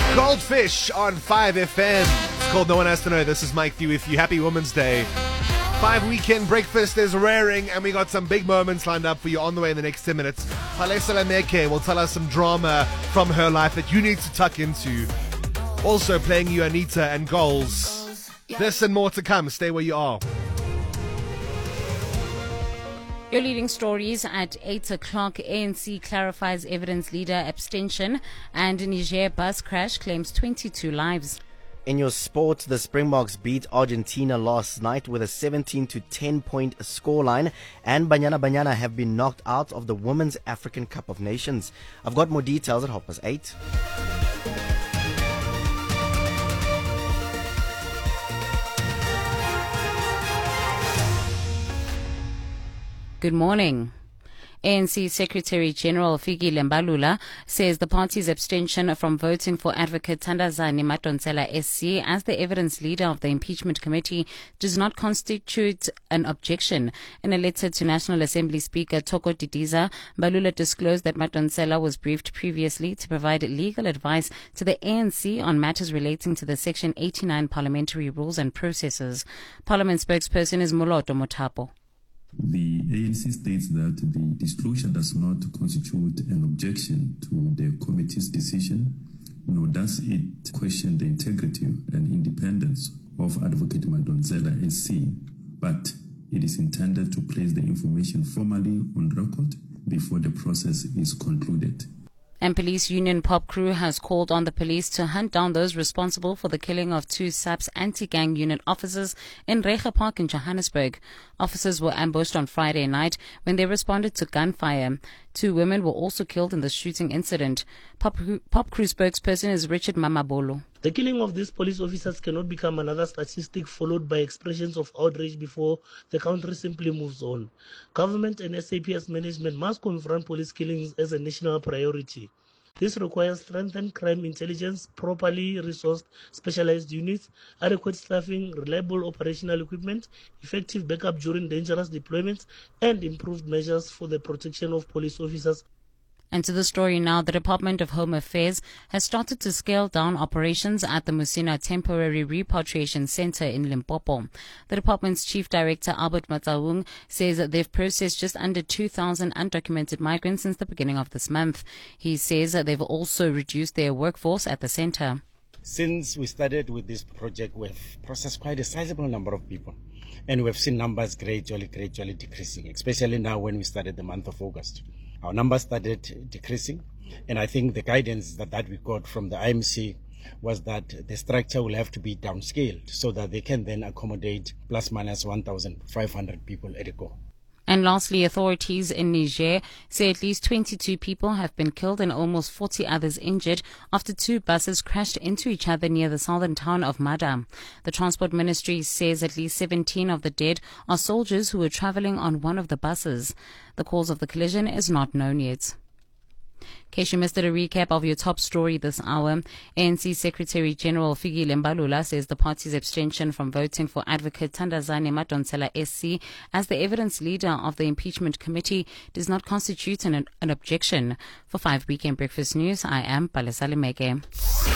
Goldfish on 5FM. It's called No One Has to Know. This is Mike View with you. Happy Women's Day. 5 weekend breakfast is raring, and we got some big moments lined up for you on the way in the next 10 minutes. Palesa Lameke will tell us some drama from her life that you need to tuck into. Also playing you Anita and Goals. This and more to come. Stay where you are. Your leading stories at 8 o'clock. ANC clarifies evidence leader abstention, and Niger bus crash claims 22 lives. In your sport, the Springboks beat Argentina last night with a 17-10 point scoreline, and Banyana have been knocked out of the Women's African Cup of Nations. I've got more details at 8:30. Good morning. ANC Secretary General Fikile Mbalula says the party's abstention from voting for advocate Thandazani Madonsela SC as the evidence leader of the impeachment committee does not constitute an objection. In a letter to National Assembly Speaker Thoko Didiza, Mbalula disclosed that Madonsela was briefed previously to provide legal advice to the ANC on matters relating to the Section 89 parliamentary rules and processes. Parliament spokesperson is Moloto Mothapo. The ANC states that the disclosure does not constitute an objection to the committee's decision, nor does it question the integrity and independence of Advocate Madonsela SC, but it is intended to place the information formally on record before the process is concluded. And police union Pop Crew has called on the police to hunt down those responsible for the killing of two SAPS anti-gang unit officers in Rega Park in Johannesburg. Officers were ambushed on Friday night when they responded to gunfire. Two women were also killed in the shooting incident. Pop Crew spokesperson is Richard Mamabolo. The killing of these police officers cannot become another statistic followed by expressions of outrage before the country simply moves on. Government and SAPS management must confront police killings as a national priority. This requires strengthened crime intelligence, properly resourced specialized units, adequate staffing, reliable operational equipment, effective backup during dangerous deployments, and improved measures for the protection of police officers. And to the story now, the Department of Home Affairs has started to scale down operations at the Musina Temporary Repatriation Center in Limpopo. The department's Chief Director, Albert Matsaung, says that they've processed just under 2,000 undocumented migrants since the beginning of this month. He says that they've also reduced their workforce at the center. Since we started with this project, we've processed quite a sizable number of people. And we've seen numbers gradually decreasing, especially now when we started the month of August. Our numbers started decreasing, and I think the guidance that we got from the IMC was that the structure will have to be downscaled so that they can then accommodate plus minus 1,500 people at a go. And lastly, authorities in Niger say at least 22 people have been killed and almost 40 others injured after two buses crashed into each other near the southern town of Mada. The Transport Ministry says at least 17 of the dead are soldiers who were traveling on one of the buses. The cause of the collision is not known yet. In case you missed it, a recap of your top story this hour. ANC Secretary General Fikile Mbalula says the party's abstention from voting for advocate Thandazani Madonsela SC as the evidence leader of the impeachment committee does not constitute an objection. For 5 Weekend Breakfast News, I am Palesa Lameke.